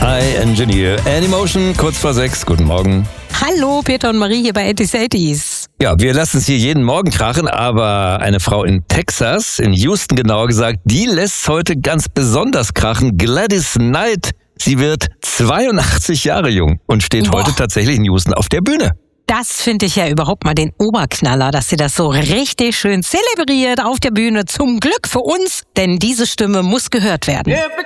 I Engineer Anymotion, kurz vor 6. Guten Morgen. Hallo, Peter und Marie hier bei 80s. Ja, wir lassen es hier jeden Morgen krachen, aber eine Frau in Texas, in Houston genauer gesagt, die lässt es heute ganz besonders krachen. Gladys Knight, sie wird 82 Jahre jung und steht heute tatsächlich in Houston auf der Bühne. Das finde ich ja überhaupt mal den Oberknaller, dass sie das so richtig schön zelebriert auf der Bühne. Zum Glück für uns, denn diese Stimme muss gehört werden.